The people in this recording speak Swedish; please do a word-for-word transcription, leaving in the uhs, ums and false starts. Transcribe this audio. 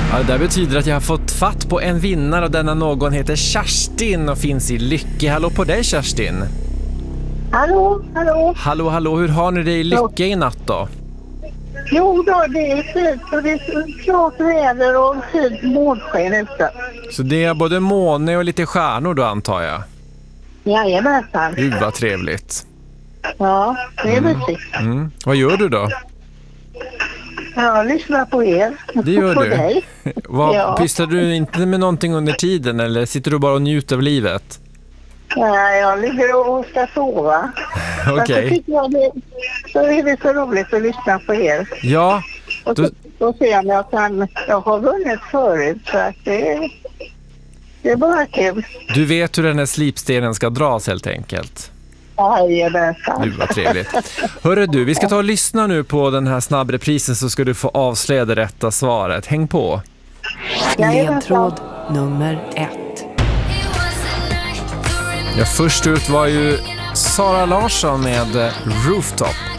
Ja, det betyder att jag har fått fatt på en vinnare och denna någon heter Kerstin och finns i Lycke. Hallå på dig, Kerstin. Hallå, hallå. Hallå, hallå. Hur har ni det i Lycke i natt då? Jo då, det är fint och det är klart väder och fint månsken ute. Så det är både måne och lite stjärnor då, antar jag? Jajamensan. Gud vad trevligt. Ja, det är mysigt. Mm. Vad gör du då? Jag lyssnar på er. Det gör på du. Dig. Vad, Ja. Pysslar du inte med någonting under tiden eller sitter du bara och njuter av livet? Nej, jag ligger och ska sova. Okej. Okay. Så tycker jag det, så är det så roligt att lyssna på er. Ja. Och Då, så, då ser jag om jag kan, jag har vunnit förut så att det, det är bara kul. du vet hur den här slipstenen ska dras helt enkelt. Jajamensan. Gud vad trevligt. Hörru du, vi ska ta och lyssna nu på den här snabbreprisen så ska du få avslöja det rätta svaret. Häng på. Ledtråd nummer ett. Ja, först ut var ju Sara Larsson med Rooftop.